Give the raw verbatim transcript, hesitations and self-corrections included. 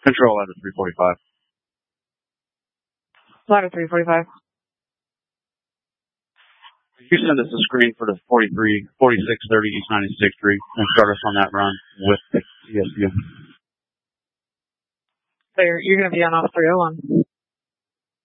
Control ladder three forty-five. Ladder three forty-five. You send us a screen for the forty-three, forty-six thirty East ninety-sixth Street and start us on that run with the E S U. So you're, you're going to be on off three oh one.